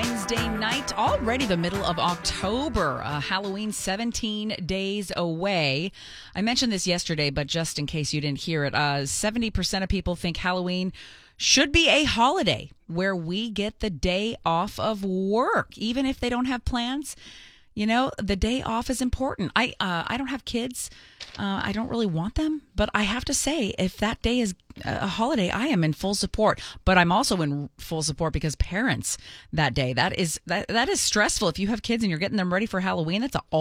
Wednesday night, already the middle of October. Halloween 17 days away. I mentioned this yesterday, but just in case you didn't hear it, 70% of people think Halloween should be a holiday where we get the day off of work, even if they don't have plans. You know, the day off is important. I don't have kids. I don't really want them, but I have to say, if that day is a holiday, I am in full support. But I'm also in full support because parents that day, that is stressful. If you have kids and you're getting them ready for Halloween, that's a